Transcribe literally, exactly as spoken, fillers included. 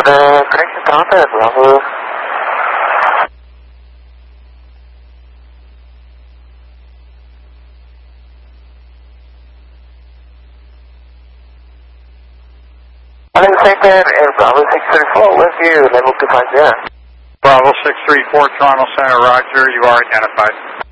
Uh, correction Toronto, Bravo. Hello, Center, Air Bravo six three four, with you, level two five zero. Bravo six three four, Toronto Center, roger, you are identified.